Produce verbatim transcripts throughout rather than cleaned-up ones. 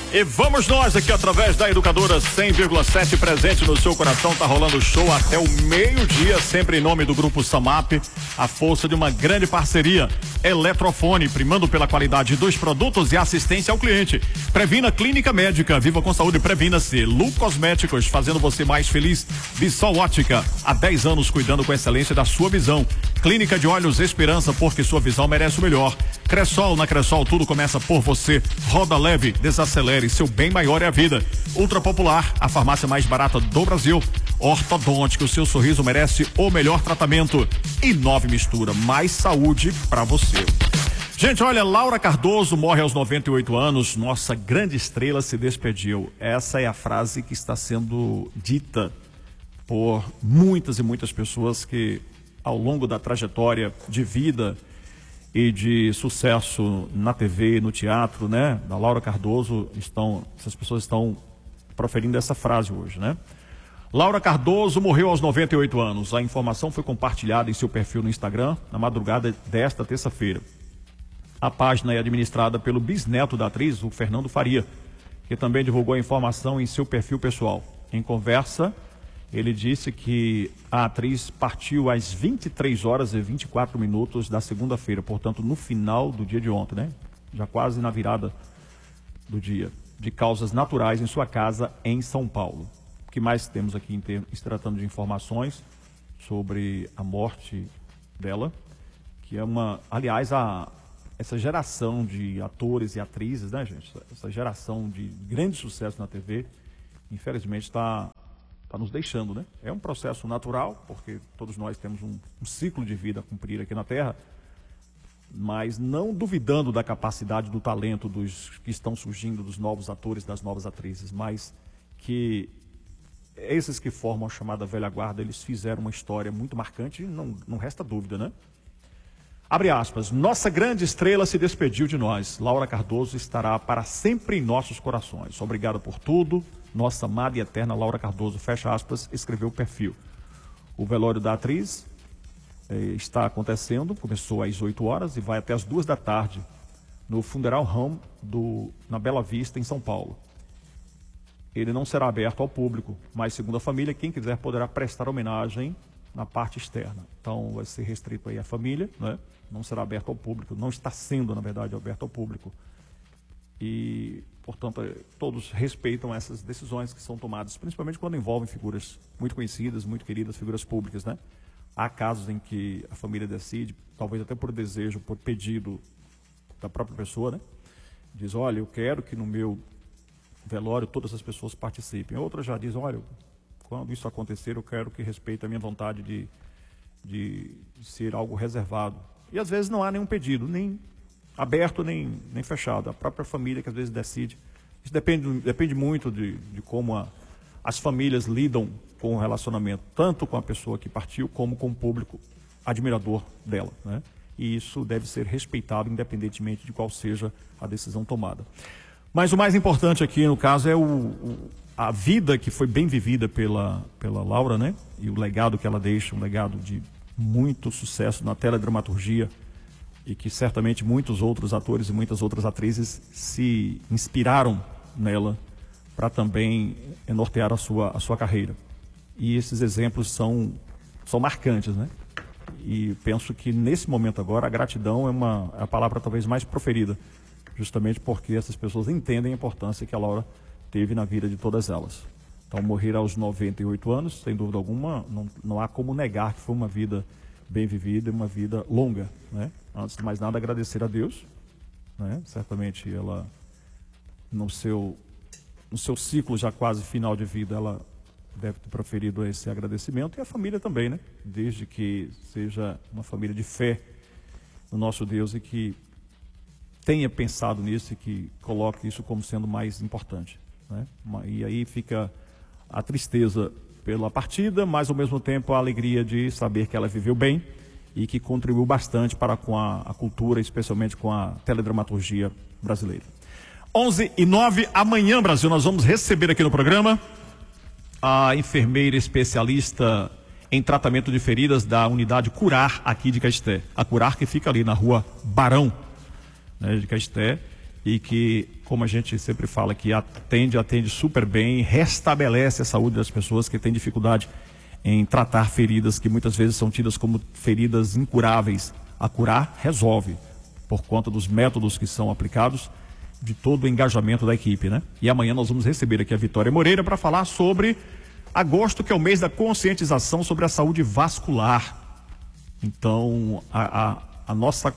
E vamos nós aqui através da Educadora cem vírgula sete, presente no seu coração. Tá rolando o show até o meio-dia, sempre em nome do Grupo Samap, a força de uma grande parceria. Eletrofone, primando pela qualidade dos produtos e assistência ao cliente. Previna Clínica Médica, viva com saúde, previna-se. Lu Cosméticos, fazendo você mais feliz. Bissol Ótica, há dez anos cuidando com excelência da sua visão. Clínica de Olhos Esperança, porque sua visão merece o melhor. Cressol, na Cressol tudo começa por você. Roda leve, desacelere, seu bem maior é a vida. Ultra Popular, a farmácia mais barata do Brasil. Ortodôntica, o seu sorriso merece o melhor tratamento. E Nove Mistura, mais saúde pra você. Gente, olha, Laura Cardoso morre aos noventa e oito anos, nossa grande estrela se despediu. Essa é a frase que está sendo dita por muitas e muitas pessoas que, ao longo da trajetória de vida e de sucesso na T V, no teatro, né, da Laura Cardoso, estão, essas pessoas estão proferindo essa frase hoje, né? Laura Cardoso morreu aos noventa e oito anos. A informação foi compartilhada em seu perfil no Instagram na madrugada desta terça-feira. A página é administrada pelo bisneto da atriz, o Fernando Faria, que também divulgou a informação em seu perfil pessoal. Em conversa, ele disse que a atriz partiu às vinte e três horas e vinte e quatro minutos da segunda-feira, portanto, no final do dia de ontem, né? Já quase na virada do dia, de causas naturais em sua casa em São Paulo. O que mais temos aqui em termos, se tratando de informações sobre a morte dela, que é uma, aliás, a, essa geração de atores e atrizes, né, gente? Essa geração de grande sucesso na T V, infelizmente está tá nos deixando, né? É um processo natural, porque todos nós temos um, um ciclo de vida a cumprir aqui na Terra, mas não duvidando da capacidade, do talento dos que estão surgindo, dos novos atores, das novas atrizes, mas que esses que formam a chamada velha guarda, eles fizeram uma história muito marcante, e não, não resta dúvida, né? Abre aspas, nossa grande estrela se despediu de nós. Laura Cardoso estará para sempre em nossos corações. Obrigado por tudo, nossa amada e eterna Laura Cardoso, fecha aspas, escreveu o perfil. O velório da atriz eh, está acontecendo, começou às oito horas e vai até às duas da tarde, no Funeral Home do, na Bela Vista, em São Paulo. Ele não será aberto ao público, mas, segundo a família, quem quiser poderá prestar homenagem na parte externa. Então, vai ser restrito aí à família, né? Não será aberto ao público, não está sendo, na verdade, aberto ao público. E, portanto, todos respeitam essas decisões que são tomadas, principalmente quando envolvem figuras muito conhecidas, muito queridas, figuras públicas, né? Há casos em que a família decide, talvez até por desejo, por pedido da própria pessoa, né? Diz, olha, eu quero que no meu velório todas as pessoas participem. Outras já dizem, olha, quando isso acontecer, eu quero que respeite a minha vontade de, de ser algo reservado. E às vezes não há nenhum pedido, nem aberto, nem, nem fechado. A própria família que às vezes decide. Isso depende, depende muito de, de como a, as famílias lidam com o relacionamento, tanto com a pessoa que partiu, como com o público admirador dela, né? E isso deve ser respeitado, independentemente de qual seja a decisão tomada. Mas o mais importante aqui, no caso, é o, o, a vida que foi bem vivida pela, pela Laura, né? E o legado que ela deixa, um legado de muito sucesso na teledramaturgia, e que certamente muitos outros atores e muitas outras atrizes se inspiraram nela para também nortear a sua, a sua carreira. E esses exemplos são, são marcantes, né? E penso que nesse momento agora a gratidão é, uma, é a palavra talvez mais proferida, justamente porque essas pessoas entendem a importância que a Laura teve na vida de todas elas. Então, morrer aos noventa e oito anos, sem dúvida alguma, não, não há como negar que foi uma vida bem vivida e uma vida longa, né? Antes de mais nada, agradecer a Deus, né? Certamente ela, no seu, no seu ciclo já quase final de vida, ela deve ter proferido esse agradecimento, e a família também, né? Desde que seja uma família de fé no nosso Deus e que tenha pensado nisso e que coloque isso como sendo mais importante, né? E aí fica a tristeza pela partida, mas ao mesmo tempo a alegria de saber que ela viveu bem e que contribuiu bastante para com a, a cultura, especialmente com a teledramaturgia brasileira. onze e nove, amanhã, Brasil, nós vamos receber aqui no programa a enfermeira especialista em tratamento de feridas da unidade Curar aqui de Caeté. A Curar que fica ali na rua Barão, né, de Caeté. e que, como a gente sempre fala, que atende, atende super bem, restabelece a saúde das pessoas que têm dificuldade em tratar feridas que muitas vezes são tidas como feridas incuráveis. A curar resolve, por conta dos métodos que são aplicados, de todo o engajamento da equipe, né? E amanhã nós vamos receber aqui a Vitória Moreira para falar sobre agosto, que é o mês da conscientização sobre a saúde vascular. Então, a, a, a nossa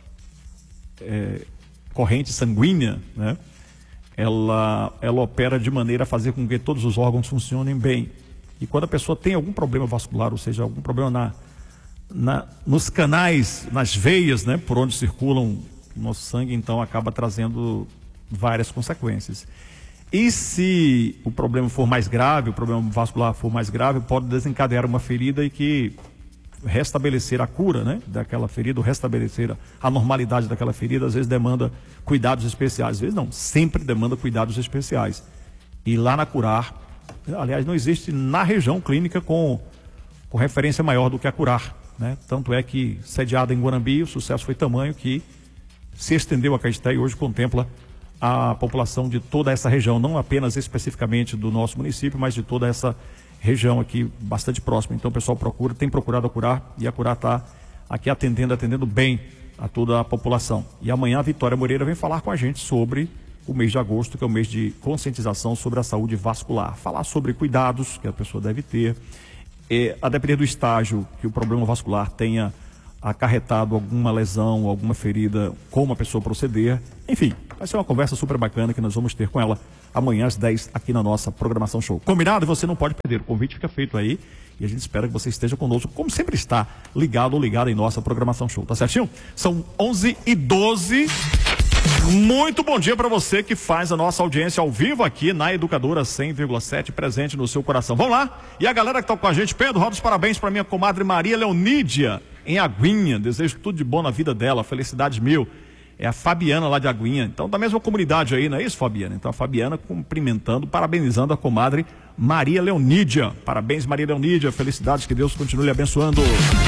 é, corrente sanguínea, né? Ela, ela opera de maneira a fazer com que todos os órgãos funcionem bem. E quando a pessoa tem algum problema vascular, ou seja, algum problema na, na, nos canais, nas veias, né? Por onde circulam o nosso sangue, então acaba trazendo várias consequências. E se o problema for mais grave, o problema vascular for mais grave, pode desencadear uma ferida e que restabelecer a cura, né, daquela ferida, ou restabelecer a normalidade daquela ferida, às vezes demanda cuidados especiais, às vezes não, sempre demanda cuidados especiais. E lá na Curar, aliás, não existe na região clínica com, com referência maior do que a Curar, né? Tanto é que, sediada em Guarambi, o sucesso foi tamanho que se estendeu a Caetité e hoje contempla a população de toda essa região, não apenas especificamente do nosso município, mas de toda essa região aqui bastante próxima. Então o pessoal procura, tem procurado a Curar, e a Curar está aqui atendendo, atendendo bem a toda a população. E amanhã a Vitória Moreira vem falar com a gente sobre o mês de agosto, que é o mês de conscientização sobre a saúde vascular. Falar sobre cuidados que a pessoa deve ter, e, a depender do estágio que o problema vascular tenha acarretado alguma lesão, alguma ferida, como a pessoa proceder. Enfim, vai ser uma conversa super bacana que nós vamos ter com ela amanhã às dez aqui na nossa programação show. Combinado? Você não pode perder. O convite fica feito aí e a gente espera que você esteja conosco, como sempre está, ligado ou ligado em nossa programação show. Tá certinho? São onze e doze. Muito bom dia para você que faz a nossa audiência ao vivo aqui na Educadora cem vírgula sete, presente no seu coração. Vamos lá? E a galera que tá com a gente, Pedro, roda os parabéns para minha comadre Maria Leonídia, em Aguinha. Desejo tudo de bom na vida dela, felicidades mil. É a Fabiana lá de Aguinha, então da mesma comunidade aí, não é isso, Fabiana? Então a Fabiana cumprimentando, parabenizando a comadre Maria Leonídia. Parabéns, Maria Leonídia, felicidades, que Deus continue lhe abençoando.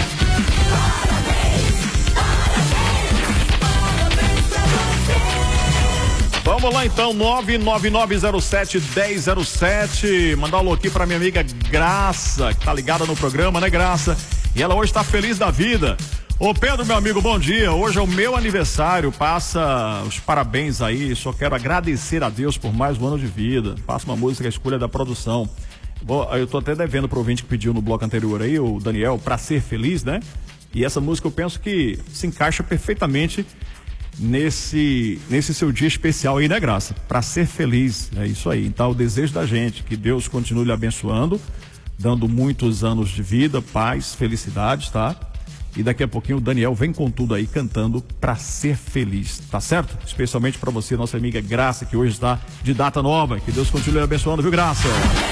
Vamos lá então, nove nove nove zero sete, um zero zero sete. Mandar um alô aqui pra minha amiga Graça, que tá ligada no programa, né, Graça? E ela hoje tá feliz da vida. Ô Pedro, meu amigo, bom dia. Hoje é o meu aniversário, passa os parabéns aí. Só quero agradecer a Deus por mais um ano de vida. Passa uma música, a escolha da produção. Eu tô até devendo pro ouvinte que pediu no bloco anterior aí, o Daniel, Pra Ser Feliz, né? E essa música eu penso que se encaixa perfeitamente nesse, nesse seu dia especial aí, né, Graça? Pra ser feliz, é isso aí. Então, o desejo da gente, que Deus continue lhe abençoando, dando muitos anos de vida, paz, felicidades, tá? E daqui a pouquinho o Daniel vem com tudo aí, cantando Pra Ser Feliz, tá certo? Especialmente pra você, nossa amiga Graça, que hoje está de data nova. Que Deus continue lhe abençoando, viu, Graça?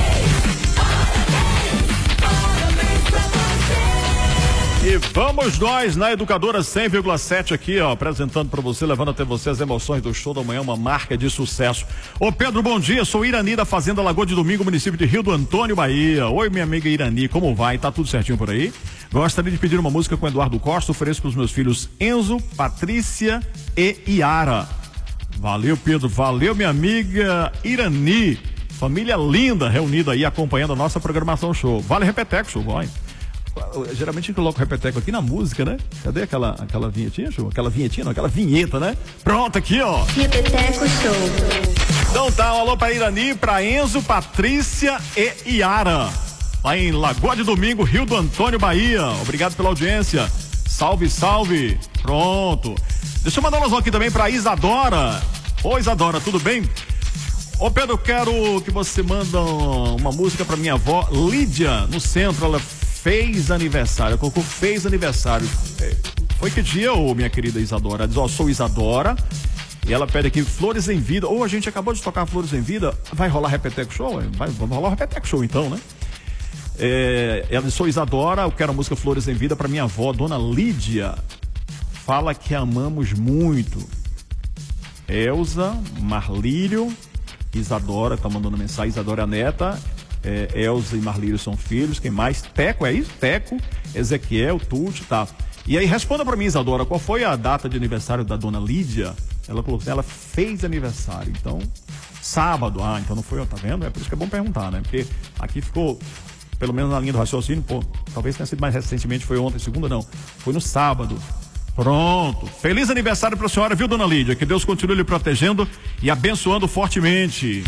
E vamos nós na Educadora cem vírgula sete aqui, ó, apresentando para você, levando até você as emoções do show da manhã, uma marca de sucesso. Ô Pedro, bom dia, sou Irani da Fazenda Lagoa de Domingo, município de Rio do Antônio, Bahia. Oi, minha amiga Irani, como vai? Tá tudo certinho por aí? Gostaria de pedir uma música com Eduardo Costa, ofereço para os meus filhos Enzo, Patrícia e Iara. Valeu, Pedro, valeu, minha amiga Irani. Família linda reunida aí, acompanhando a nossa programação show. Vale Repeteco, show, vai. Geralmente eu coloco o repeteco aqui na música, né? Cadê aquela, aquela vinhetinha, show? Aquela vinhetinha, não, aquela vinheta, né? Pronto, aqui, ó. Repeteco show. Então tá, um alô pra Irani, pra Enzo, Patrícia e Iara. Lá em Lagoa de Domingo, Rio do Antônio, Bahia. Obrigado pela audiência. Salve, salve. Pronto. Deixa eu mandar um alô aqui também pra Isadora. Ô, Isadora, tudo bem? Ô, Pedro, eu quero que você manda uma música pra minha avó, Lídia, no centro. Ela fez aniversário, colocou fez aniversário. Foi que dia, ô, minha querida Isadora? Ela diz, ó, sou Isadora, e ela pede aqui Flores em Vida. Ou a gente acabou de tocar Flores em Vida, vai rolar Repeteco Show? Vai, vai rolar Repeteco Show então, né? É, ela diz, sou Isadora, eu quero a música Flores em Vida pra minha avó, Dona Lídia. Fala que amamos muito. Elza, Marlírio, Isadora, tá mandando mensagem, Isadora é a neta. É, Elza e Marlírio são filhos, quem mais? Teco, é isso? Teco, Ezequiel, Tuti, tá. E aí responda pra mim, Isadora, qual foi a data de aniversário da Dona Lídia? Ela colocou, ela fez aniversário, então, sábado, ah, então não foi, tá vendo? É por isso que é bom perguntar, né? Porque aqui ficou, pelo menos na linha do raciocínio, pô, talvez tenha sido mais recentemente, foi ontem, segunda não, foi no sábado. Pronto. Feliz aniversário para a senhora, viu, dona Lídia? Que Deus continue lhe protegendo e abençoando fortemente.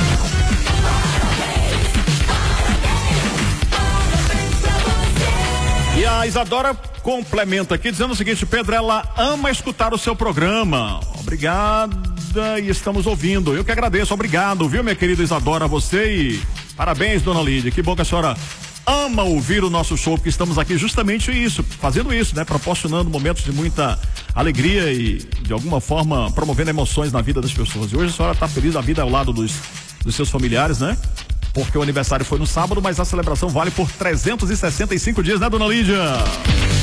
E a Isadora complementa aqui dizendo o seguinte: Pedro, ela ama escutar o seu programa. Obrigada, e estamos ouvindo. Eu que agradeço, obrigado, viu, minha querida Isadora, a você, e parabéns, dona Lídia. Que bom que a senhora ama ouvir o nosso show, porque estamos aqui justamente isso, fazendo isso, né? Proporcionando momentos de muita alegria e, de alguma forma, promovendo emoções na vida das pessoas. E hoje a senhora está feliz da vida ao lado dos, dos seus familiares, né? Porque o aniversário foi no sábado, mas a celebração vale por trezentos e sessenta e cinco dias, né, dona Lídia?